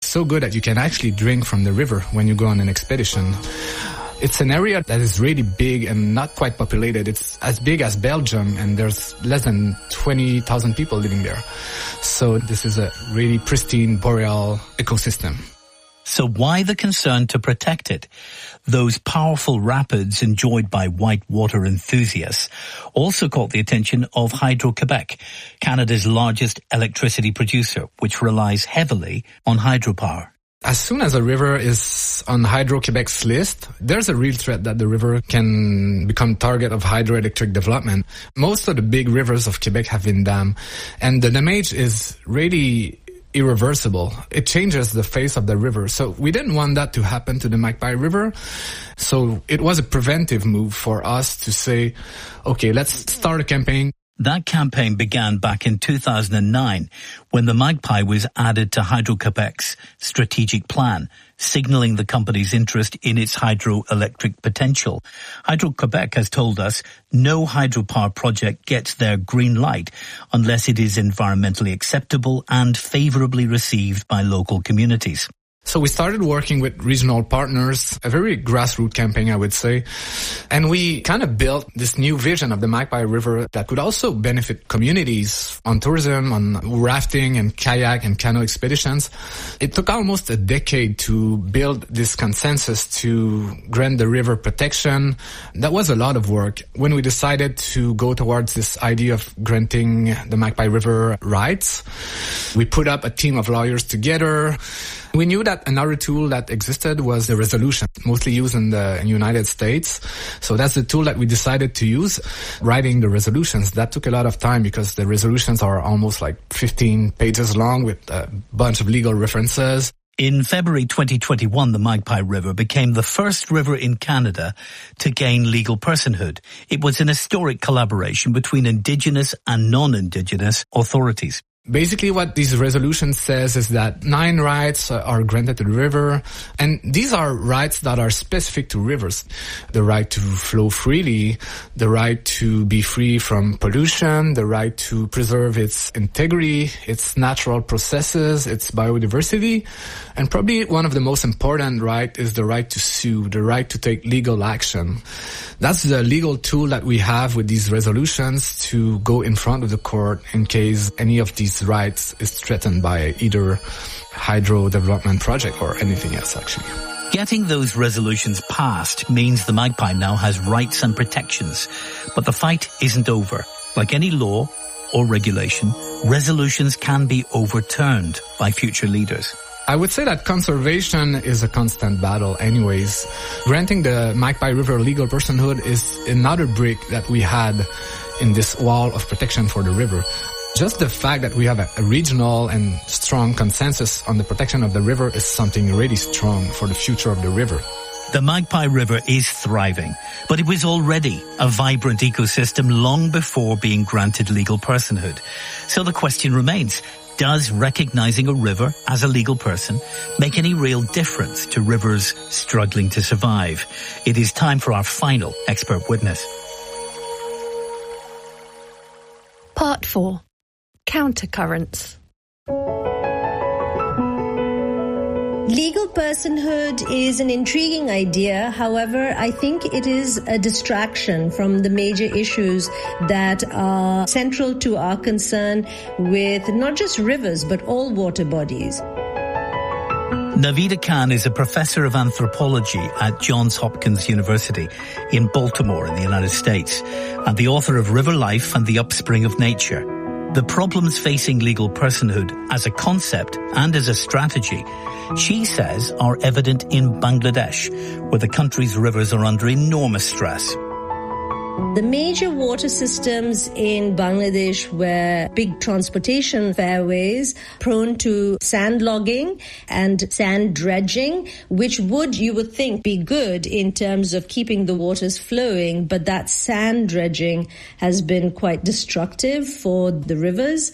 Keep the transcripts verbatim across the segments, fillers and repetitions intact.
so good that you can actually drink from the river when you go on an expedition. It's an area that is really big and not quite populated. It's as big as Belgium, and there's less than twenty thousand people living there. So this is a really pristine boreal ecosystem. So why the concern to protect it? Those powerful rapids enjoyed by whitewater enthusiasts also caught the attention of Hydro-Quebec, Canada's largest electricity producer, which relies heavily on hydropower. As soon as a river is on Hydro-Quebec's list, there's a real threat that the river can become target of hydroelectric development. Most of the big rivers of Quebec have been dammed, and the damage is really irreversible. It changes the face of the river. So we didn't want that to happen to the Magpie River. So it was a preventive move for us to say, okay, let's start a campaign. That campaign began back in two thousand nine when the Magpie was added to Hydro-Quebec's strategic plan, signaling the company's interest in its hydroelectric potential. Hydro-Quebec has told us no hydropower project gets their green light unless it is environmentally acceptable and favorably received by local communities. So we started working with regional partners, a very grassroots campaign, I would say. And we kind of built this new vision of the Magpie River that could also benefit communities on tourism, on rafting and kayak and canoe expeditions. It took almost a decade to build this consensus to grant the river protection. That was a lot of work. When we decided to go towards this idea of granting the Magpie River rights, we put up a team of lawyers together. We knew that another tool that existed was the resolution, mostly used in the United States. So that's the tool that we decided to use, writing the resolutions. That took a lot of time because the resolutions are almost like fifteen pages long with a bunch of legal references. In February twenty twenty-one, the Magpie River became the first river in Canada to gain legal personhood. It was an historic collaboration between Indigenous and non-Indigenous authorities. Basically, what these resolutions says is that nine rights are granted to the river, and these are rights that are specific to rivers. The right to flow freely, the right to be free from pollution, the right to preserve its integrity, its natural processes, its biodiversity, and probably one of the most important rights is the right to sue, the right to take legal action. That's the legal tool that we have with these resolutions to go in front of the court in case any of these rights is threatened by either hydro development project or anything else, actually. Getting those resolutions passed means the Magpie now has rights and protections. But the fight isn't over. Like any law or regulation, resolutions can be overturned by future leaders. I would say that conservation is a constant battle anyways. Granting the Magpie River legal personhood is another brick that we had in this wall of protection for the river. Just the fact that we have a, a regional and strong consensus on the protection of the river is something really strong for the future of the river. The Magpie River is thriving, but it was already a vibrant ecosystem long before being granted legal personhood. So the question remains, does recognizing a river as a legal person make any real difference to rivers struggling to survive? It is time for our final expert witness. Part four. Countercurrents. Legal personhood is an intriguing idea. However, I think it is a distraction from the major issues that are central to our concern with not just rivers, but all water bodies. Navita Khan is a professor of anthropology at Johns Hopkins University in Baltimore in the United States and the author of River Life and the Upspring of Nature. The problems facing legal personhood as a concept and as a strategy, she says, are evident in Bangladesh, where the country's rivers are under enormous stress. The major water systems in Bangladesh were big transportation fairways prone to sand logging and sand dredging, which would, you would think, be good in terms of keeping the waters flowing, but that sand dredging has been quite destructive for the rivers.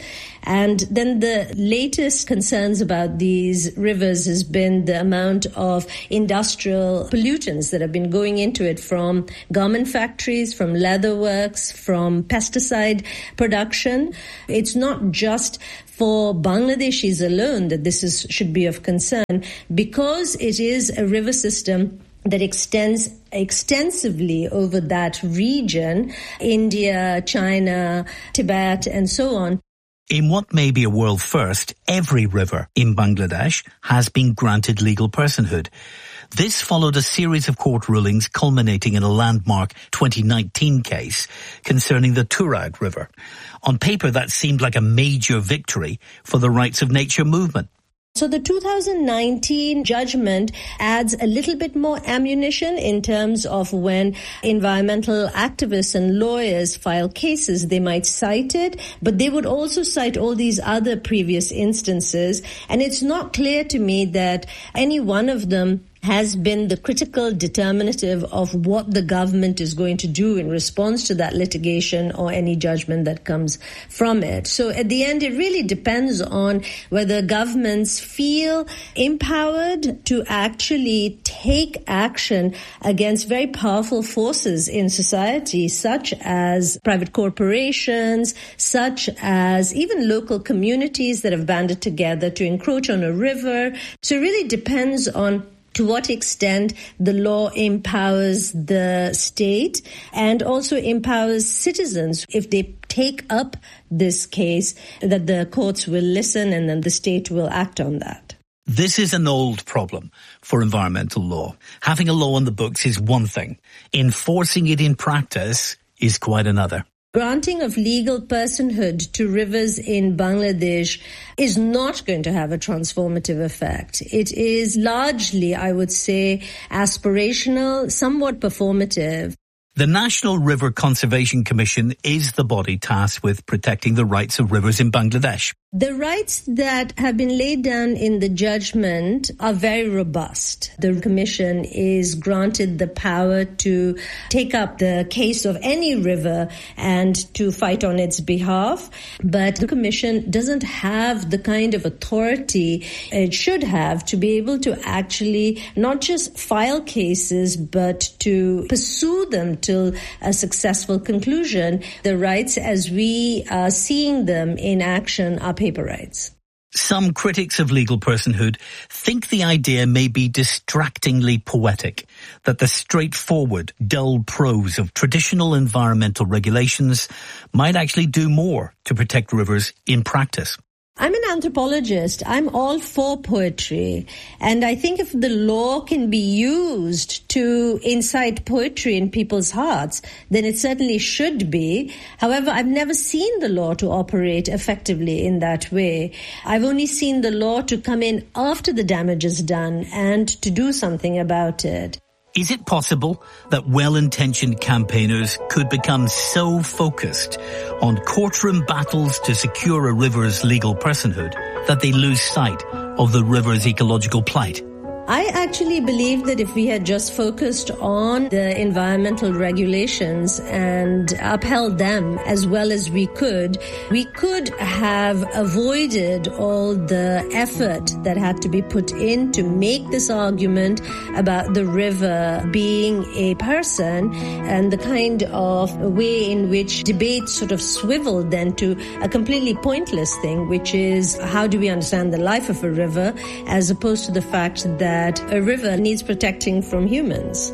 And then the latest concerns about these rivers has been the amount of industrial pollutants that have been going into it from garment factories, from leather works, from pesticide production. It's not just for Bangladeshis alone that this is should be of concern, because it is a river system that extends extensively over that region, India, China, Tibet, and so on. In what may be a world first, every river in Bangladesh has been granted legal personhood. This followed a series of court rulings culminating in a landmark twenty nineteen case concerning the Turag River. On paper, that seemed like a major victory for the rights of nature movement. So the two thousand nineteen judgment adds a little bit more ammunition in terms of when environmental activists and lawyers file cases, they might cite it, but they would also cite all these other previous instances. And it's not clear to me that any one of them has been the critical determinative of what the government is going to do in response to that litigation or any judgment that comes from it. So at the end, it really depends on whether governments feel empowered to actually take action against very powerful forces in society, such as private corporations, such as even local communities that have banded together to encroach on a river. So it really depends on to what extent the law empowers the state and also empowers citizens. If they take up this case, that the courts will listen and then the state will act on that. This is an old problem for environmental law. Having a law on the books is one thing. Enforcing it in practice is quite another. Granting of legal personhood to rivers in Bangladesh is not going to have a transformative effect. It is largely, I would say, aspirational, somewhat performative. The National River Conservation Commission is the body tasked with protecting the rights of rivers in Bangladesh. The rights that have been laid down in the judgment are very robust. The Commission is granted the power to take up the case of any river and to fight on its behalf. But the Commission doesn't have the kind of authority it should have to be able to actually not just file cases, but to pursue them till a successful conclusion. The rights as we are seeing them in action are paper rights. Some critics of legal personhood think the idea may be distractingly poetic, that the straightforward, dull prose of traditional environmental regulations might actually do more to protect rivers in practice. I'm an anthropologist. I'm all for poetry. And I think if the law can be used to incite poetry in people's hearts, then it certainly should be. However, I've never seen the law to operate effectively in that way. I've only seen the law to come in after the damage is done and to do something about it. Is it possible that well-intentioned campaigners could become so focused on courtroom battles to secure a river's legal personhood that they lose sight of the river's ecological plight? I actually believe that if we had just focused on the environmental regulations and upheld them as well as we could, we could have avoided all the effort that had to be put in to make this argument about the river being a person and the kind of way in which debate sort of swiveled then to a completely pointless thing, which is how do we understand the life of a river as opposed to the fact that that a river needs protecting from humans.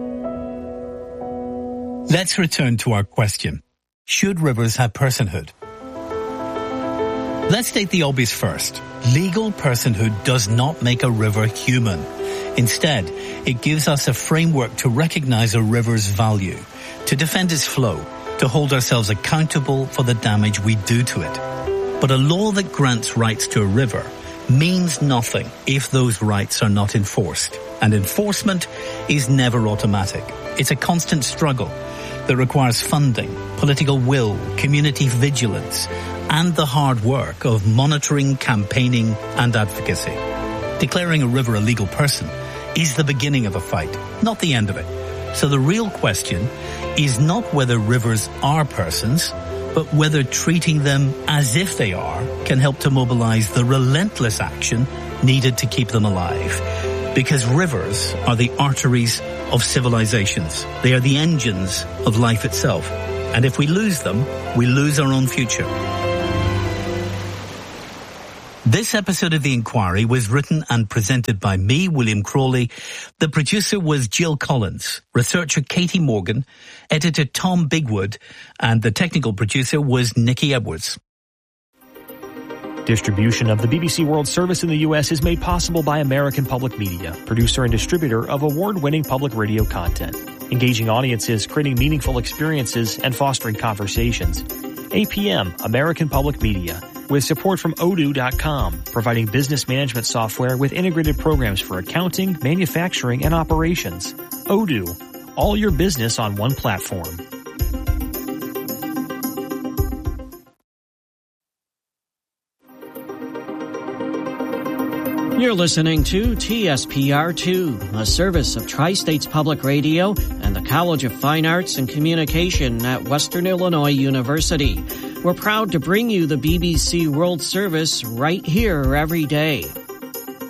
Let's return to our question. Should rivers have personhood? Let's state the obvious first. Legal personhood does not make a river human. Instead, it gives us a framework to recognize a river's value, to defend its flow, to hold ourselves accountable for the damage we do to it. But a law that grants rights to a river means nothing if those rights are not enforced. And enforcement is never automatic. It's a constant struggle that requires funding, political will, community vigilance, and the hard work of monitoring, campaigning, and advocacy. Declaring a river a legal person is the beginning of a fight, not the end of it. So the real question is not whether rivers are persons, but whether treating them as if they are can help to mobilize the relentless action needed to keep them alive. Because rivers are the arteries of civilizations. They are the engines of life itself. And if we lose them, we lose our own future. This episode of The Inquiry was written and presented by me, William Crawley. The producer was Jill Collins, researcher Katie Morgan, editor Tom Bigwood, and the technical producer was Nikki Edwards. Distribution of the B B C World Service in the U S is made possible by American Public Media, producer and distributor of award-winning public radio content, engaging audiences, creating meaningful experiences, and fostering conversations. A P M, American Public Media, with support from Odoo dot com, providing business management software with integrated programs for accounting, manufacturing, and operations. Odoo, all your business on one platform. You're listening to T S P R two, a service of Tri-States Public Radio and the College of Fine Arts and Communication at Western Illinois University. We're proud to bring you the B B C World Service right here every day.